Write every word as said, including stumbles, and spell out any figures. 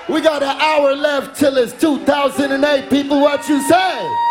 We got an hour left till it's two thousand eight. People, what you say?